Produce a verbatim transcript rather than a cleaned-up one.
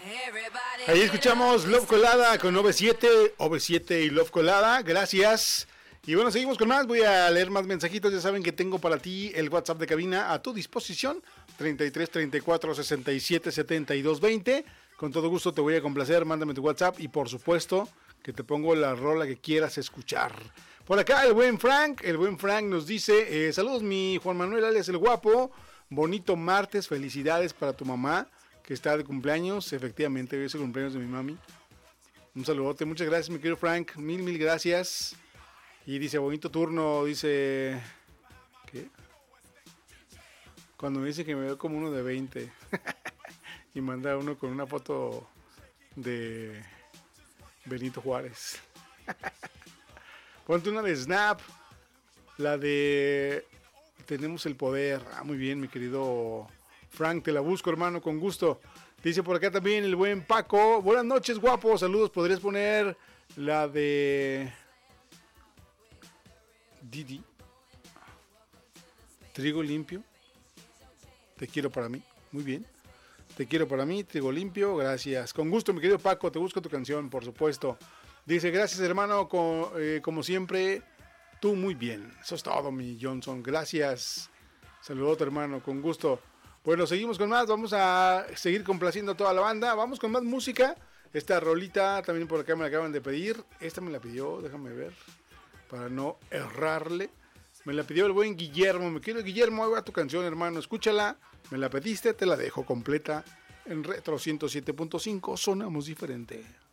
Ahí escuchamos Love Colada con O V siete, O V siete y Love Colada, gracias. Y bueno, seguimos con más, voy a leer más mensajitos, ya saben que tengo para ti el WhatsApp de cabina a tu disposición, treinta y tres, treinta y cuatro, sesenta y siete, setenta y dos, veinte. Con todo gusto te voy a complacer, mándame tu WhatsApp y por supuesto que te pongo la rola que quieras escuchar. Por acá el buen Frank, el buen Frank nos dice, eh, saludos mi Juan Manuel alias el guapo, bonito martes, felicidades para tu mamá que está de cumpleaños, efectivamente hoy es el cumpleaños de mi mami. Un saludote, muchas gracias mi querido Frank, mil mil gracias. Y dice, bonito turno, dice, ¿qué? Cuando me dice que me veo como uno de veinte y manda uno con una foto de Benito Juárez. Ponte una de Snap, la de Tenemos el Poder. Ah, muy bien, mi querido Frank, te la busco, hermano, con gusto. Dice por acá también el buen Paco, buenas noches, guapo, saludos, ¿podrías poner la de Didi? Trigo limpio. Te quiero para mí. Muy bien. Te quiero para mí, trigo limpio, gracias. Con gusto, mi querido Paco, te busco tu canción, por supuesto. Dice, gracias, hermano, co- eh, como siempre, tú muy bien. Eso es todo, mi Johnson, gracias. Saludos, hermano, con gusto. Bueno, seguimos con más, vamos a seguir complaciendo a toda la banda. Vamos con más música. Esta rolita también por acá me la acaban de pedir. Esta me la pidió, déjame ver, para no errarle. Me la pidió el buen Guillermo. Me quiero Guillermo, ahí va tu canción, hermano. Escúchala. Me la pediste, te la dejo completa. En Retro ciento siete punto cinco sonamos diferente.